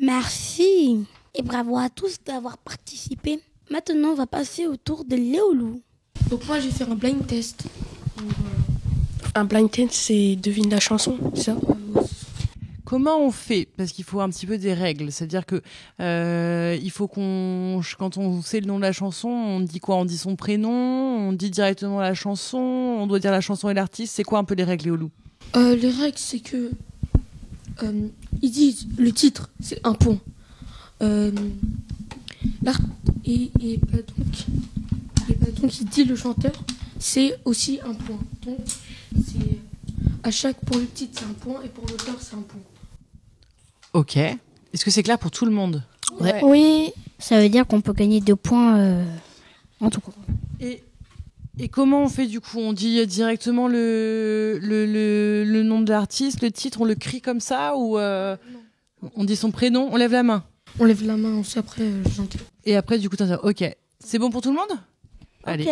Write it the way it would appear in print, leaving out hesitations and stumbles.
Merci et bravo à tous d'avoir participé. Maintenant, on va passer au tour de Léolou. Donc moi, je vais faire un blind test. Un blind test, c'est devine la chanson, c'est ça? Comment on fait? Parce qu'il faut un petit peu des règles. C'est-à-dire que il faut quand on sait le nom de la chanson, on dit quoi? On dit son prénom, on dit directement la chanson, on doit dire la chanson et l'artiste. C'est quoi un peu les règles, Léolou? Les règles, c'est que ils disent le titre, c'est un point. Donc il dit le chanteur, c'est aussi un point. Donc c'est à chaque pour le titre c'est un point et pour l'auteur c'est un point. Ok. Est-ce que c'est clair pour tout le monde? Ouais. Oui. Ça veut dire qu'on peut gagner 2 points en tout cas. Et comment on fait du coup? On dit directement le nom de l'artiste, le titre, on le crie comme ça ou on dit son prénom, on lève la main? On lève la main aussi après, j'entends. Et après du coup, ok. C'est bon pour tout le monde? Allez.